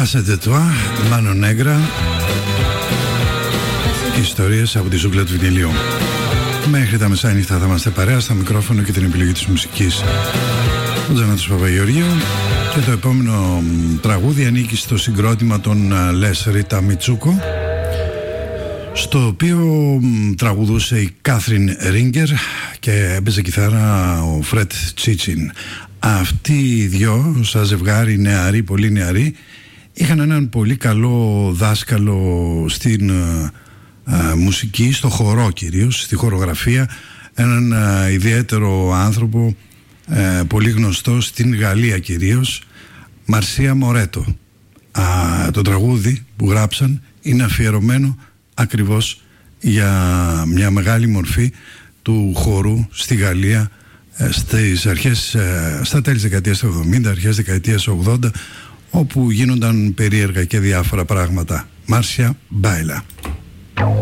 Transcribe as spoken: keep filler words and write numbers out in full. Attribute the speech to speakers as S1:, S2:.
S1: Κάσε τετουά, Μάνο Νέγκρα. Ιστορίες από τη ζούγκλα του βινιλίου. Μέχρι τα μεσάνυχτα θα είμαστε παρέα στο μικρόφωνο και την επιλογή της μουσικής. Ο Τζανάτος Παπαγεωργίου. Και το επόμενο τραγούδι ανήκει στο συγκρότημα των Λες Ρίτα Μιτσούκο, στο οποίο τραγουδούσε η Κάθριν Ρίγκερ και έπαιζε κιθάρα ο Φρετ Τσίτσιν. Αυτοί οι δυο, σαν ζευγάρι νεαροί, πολύ νεαροί, είχαν έναν πολύ καλό δάσκαλο στην α, μουσική, στο χορό κυρίως, στη χορογραφία, έναν α, ιδιαίτερο άνθρωπο, α, πολύ γνωστό στην Γαλλία κυρίως, Μαρσία Μορέτο. Α, το τραγούδι που γράψαν είναι αφιερωμένο ακριβώς για μια μεγάλη μορφή του χορού στη Γαλλία στις αρχές, στα τέλη της δεκαετίας του εβδομήντα, αρχές δεκαετίας ογδόντα, όπου γίνονταν περίεργα και διάφορα πράγματα. Μάρσια Μπάιλα.